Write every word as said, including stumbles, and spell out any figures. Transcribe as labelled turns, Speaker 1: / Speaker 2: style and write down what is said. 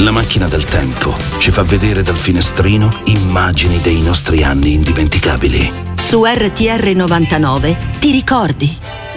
Speaker 1: La macchina del tempo ci fa vedere dal finestrino immagini dei nostri anni indimenticabili.
Speaker 2: Su R T R novantanove ti ricordi?